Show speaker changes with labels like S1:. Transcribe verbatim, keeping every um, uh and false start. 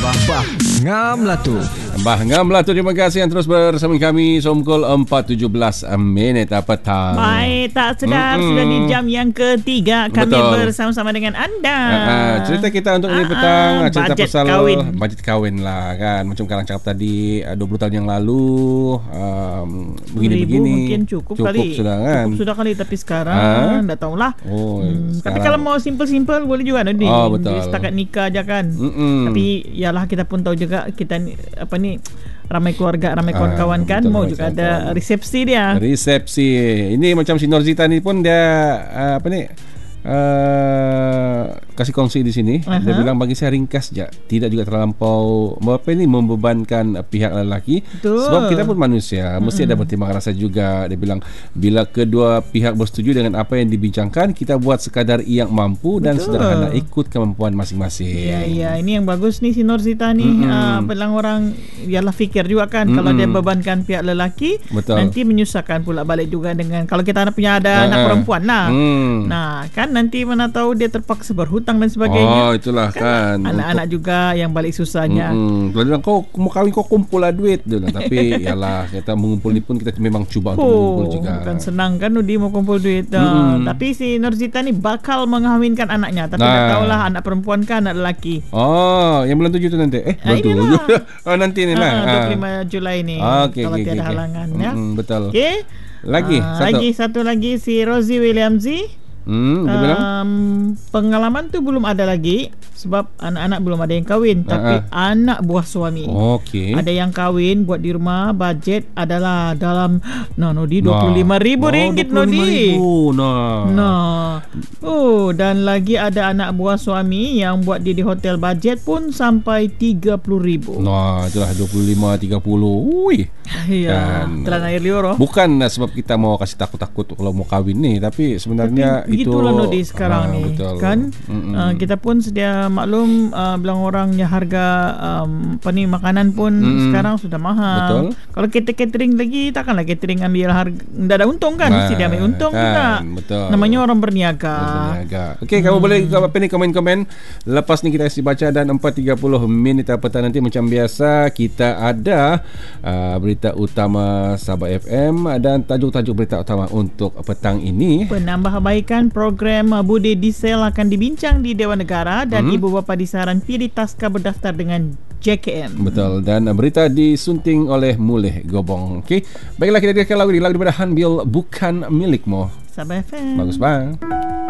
S1: Bah-bah ngam lah tu.
S2: Bah ngam lah tu. Terima kasih yang terus bersama kami. Somkul empat tujuh belas minit petang.
S3: Baik, tak sedar mm-hmm. sudah di jam yang ketiga kami Betul. bersama-sama dengan anda.
S2: Uh-uh. Cerita kita untuk ini petang uh-uh. cerita
S3: bajet
S2: pasal
S3: kahwin.
S2: Bajet kahwin lah kan. Macam Karang cakap tadi dua puluh tahun yang lalu um, begini-begini.
S3: Mungkin cukup,
S2: cukup
S3: kali.
S2: Sudah kan.
S3: Cukup sudah kali. Tapi sekarang dah tahulah.
S2: Oh,
S3: hmm, tapi kalau mau simple-simple boleh juga nanti.
S2: Oh, betul.
S3: Setakat nikah aja kan.
S2: Mm-mm.
S3: Tapi yalah, kita pun tahu juga kita ni, apa ni, ramai keluarga, ramai kawan-kawan ah, kan betul, mau juga kawan-kawan. Ada resepsi dia.
S2: Resepsi. Ini macam si Norzita ni pun dia uh, apa ni? Uh, kasih kongsi di sini. Uh-huh. Dia bilang bagi saya ringkas je, tidak juga terlampau apa ini membebankan pihak lelaki. Betul. Sebab kita pun manusia, uh-huh. mesti ada bertimbang rasa juga. Dia bilang bila kedua pihak bersetuju dengan apa yang dibincangkan, kita buat sekadar yang mampu. Betul. Dan sederhana ikut kemampuan masing-masing.
S3: Ya, ya, ini yang bagus nih si Norzita ni. Uh-huh. Uh, bilang orang ialah fikir juga kan. Uh-huh. Kalau dia bebankan pihak lelaki, betul. Nanti menyusahkan pula balik juga dengan kalau kita punya ada uh-huh. anak perempuan lah. Uh-huh. Nah, kan nanti mana tahu dia terpaksa berhutang dan sebagainya.
S2: Oh, itulah kan, kan.
S3: Anak-anak untuk juga yang balik susahnya.
S2: Mm-hmm. Kalau bilang kau mau kahwin kau kumpul lah duit dia bilang. Tapi yalah, kita mengumpul ni pun kita memang cuba untuk
S3: oh,
S2: mengumpul juga. Bukan
S3: senang kan dia mau kumpul duit. Mm-hmm. Tapi si Norzita ni bakal mengahwinkan anaknya. Tapi nah. tak tahulah anak perempuan kan anak lelaki.
S2: Oh, yang bulan tujuh tu nanti. Eh, bulan tujuh. Oh, nanti ni lah.
S3: dua puluh lima Julai ni.
S2: Okay,
S3: kalau
S2: okay,
S3: tiada
S2: okay.
S3: halangan
S2: mm-hmm,
S3: ya.
S2: Betul.
S3: Okey.
S2: Lagi
S3: uh,
S2: satu.
S3: Lagi satu lagi si Rosie Williamsy.
S2: Hmm,
S3: um, pengalaman tu belum ada lagi sebab anak-anak belum ada yang kahwin. Tapi uh-uh. anak buah suami
S2: okay.
S3: ada yang kahwin buat di rumah. Bajet adalah dalam no Nodi dua puluh lima ribu ringgit Nodi.
S2: Nah.
S3: Nah. Oh, dan lagi ada anak buah suami yang buat dia di hotel bajet pun sampai tiga puluh ribu.
S2: Nah, itulah dua puluh lima tiga puluh. Ui.
S3: Ya, telan air liur.
S2: Bukan sebab kita mau kasih takut-takut kalau mau kahwin ni, tapi sebenarnya
S3: tapi,
S2: itu
S3: begitulah Nodi sekarang ah, ni betul. Kan uh, kita pun sedia maklum uh, bilang orangnya harga um, apa ni makanan pun mm-hmm. sekarang sudah mahal. Betul. Kalau kita catering lagi takkanlah catering ambil harga tidak ada untung kan, nah, mesti dia ambil untung kan, juga. Betul. Namanya orang berniaga. Berniaga. Okey, hmm. kamu boleh apa ni komen-komen lepas ni kita isi baca dan empat tiga puluh minit petang nanti macam biasa kita ada uh, berita utama Sabah F M dan tajuk-tajuk berita utama untuk petang ini. Penambahbaikan program Budi Diesel akan dibincang di Dewan Negara dan hmm. Ibu Bapa Disaran pilih taska berdaftar dengan J K M.
S2: Betul. Dan berita disunting oleh Mulih Gobong. Okey. Baiklah, kita dengarkan lagu di lagu daripada Hanbil Bukan Milikmu.
S3: Sabah F M.
S2: Bagus bang.